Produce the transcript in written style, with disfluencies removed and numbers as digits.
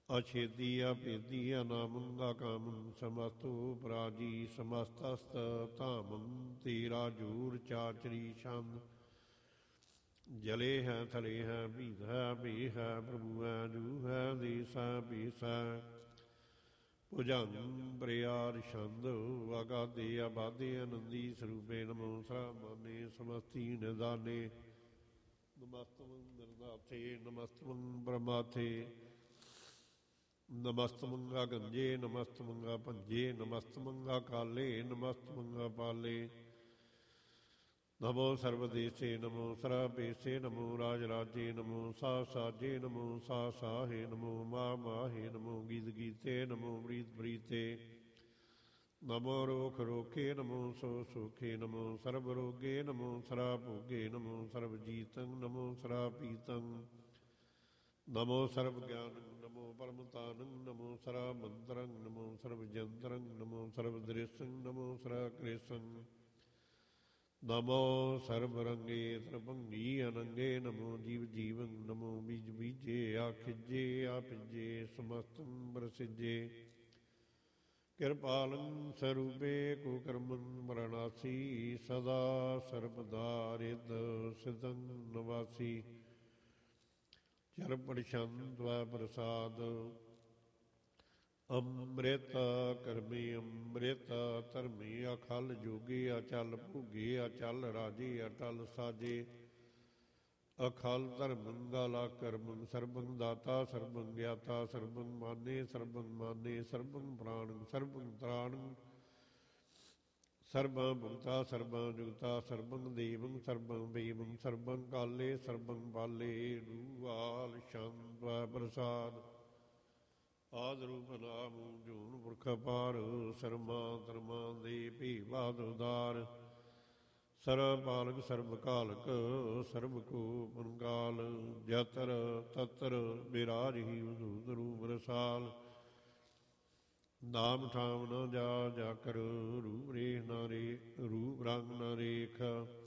ਅਛੇਦੀ ਅਭੇਦੀ ਅਨਾਮੰ ਅਕਾਮੰ ਸਮਸਤੋ ਪਰਾਜੀ ਸਮਸਤਸਤ ਧਾਮੰ ਤੇਰਾ ਜੂਰ ਚਾਚਰੀ ਛੰਦ ਜਲੇ ਹੈ ਥਲੇ ਹੈ ਭੀਤ ਹੈ ਭੇ ਹੈ ਪ੍ਰਭੂ ਹੈ ਜੂ ਹੈ ਦੇਸ ਹੈ ਭੇਸ ਹੈ ਭੁਜੰਗ ਪ੍ਰਿਆਰ ਛੰਦ ਅਗਾਦੇ ਆਬਾਦੇ ਆਨੰਦੀ ਸਰੂਪੇ ਨਮੋ ਸਰਾਮਾਨੇ ਸਮਸਤੀ ਨਿਦਾਨੇ ਨਮਸਤਮੰ ਨਿਰਨਾਥੇ ਨਮਸਤਮੰ ਬ੍ਰਹਮਾਥੇ ਨਮਸਤਮੰ ਅਗੰਜੇ ਨਮਸਤਮੰ ਅਭੰਜੇ ਨਮਸਤਮੰ ਅਕਾਲੇ ਨਮਸਤਮੰ ਅਪਾਲੇ ਨਮੋ ਸਰਵਦੇਸੇ ਨਮੋ ਸਰਬੇਸੇ ਨਮੋ ਰਾਜ ਰਾਜੇ ਨਮੋ ਸਾ ਸਾਜੇ ਨਮੋ ਸਾ ਸਾਹੇ ਨਮੋ ਮਾ ਮਾਹੇ ਨਮੋ ਗੀਤ ਗੀਤੇ ਨਮੋ ਬ੍ਰੀਤ ਬ੍ਰੀਤੇ ਨਮੋ ਰੋਖ ਰੋਖੇ ਨਮੋ ਸੋ ਸੋਖੇ ਨਮੋ ਸਰਬ ਰੋਗੇ ਨਮੋ ਸਰਾ ਭੋਗੇ ਨਮੋ ਸਰਬ ਜੀਤੰ ਨਮੋ ਸਰਾ ਪੀਤੰ ਨਮੋ ਸਰਬ ਗਿਆਨੰ ਨਮੋ ਪਰਮਤਾਨੰ ਨਮੋ ਸਰਾ ਮੰਤਰੰ ਨਮੋ ਸਰਬ ਜੰਤਰੰ ਨਮੋ ਸਰਬ ਦ੍ਰਿਸ਼ੰ ਨਮੋ ਸਰਾ ਕ੍ਰਿਸ਼ੰ ਨਮੋ ਸਰਬ ਰੰਗੇ ਸਰਬੰਗੀ ਅਨੰਗੇ ਨਮੋ ਜੀਵ ਜੀਵੰ ਨਮੋ ਬੀਜ ਬੀਜੇ ਆਖਿਜੇ ਆਪਿਜੇ ਸਮਸਤੰ ਪ੍ਰਸਿਜੇ ਕਿਰਪਾਲੰ ਸਰੂਪੇ ਕੁਕਰਮੰ ਮਰਣਾਸੀ ਸਦਾ ਸਰਬਦਾ ਰਿਦ ਸਿਦੰ ਨਵਾਸੀ ਚਰ ਪ੍ਰਸ਼ੰਦ ਵੈ ਪ੍ਰਸਾਦ ਅੰਮ੍ਰਿਤ ਕਰਮੀ ਅੰਮ੍ਰਿਤ ਧਰਮੀ ਅਖਲ ਜੋਗੀ ਅਚਲ ਭੁਗੇ ਅਚਲ ਰਾਜੇ ਅਟਲ ਸਾਜੇ ਅਖਲ ਧਰਮੰ ਗਾਲਾ ਕਰਮੰ ਸਰਬੰ ਦਾਤਾ ਸਰਬੰ ਗਿਆਤਾ ਸਰਬੰ ਮਾਨੇ ਸਰਬੰ ਪ੍ਰਾਣੰ ਸਰਬੰ ਤ੍ਰਾਣੰ ਸਰਬੰ ਭੁਗਤਾ ਸਰਬੰ ਜੁਗਤਾ ਸਰਬੰ ਦੇਵੰ ਸਰਬੰ ਬੇਵੰ ਸਰਬੰ ਕਾਲੇ ਸਰਬੰ ਬਾਲੇ ਰੂਆਲ ਛੰਦ ਪ੍ਰਸਾਦ ਆਦ ਰੂਪ ਨਾਮ ਜੂਨ ਪੁਰਖ ਪਾਰ ਸਰਮਾ ਧਰਮਾ ਦੇ ਭੇਵਾਦ ਉਦਾਰ ਸਰਬ ਪਾਲਕ ਸਰਬ ਕਾਲਕ ਸਰਬ ਕੋ ਪੰਗਾਲ ਜਤਰ ਤਤਰ ਬਿਰਾਜਹੀ ਉਦੂਤ ਰੂਪ ਰਸਾਲ ਨਾਮ ਠਾਮ ਨ ਜਾ ਕਰ ਰੂਪ ਰੇਖ ਨ ਰੇ ਰੂਪ ਰੰਗ ਨ ਰੇਖ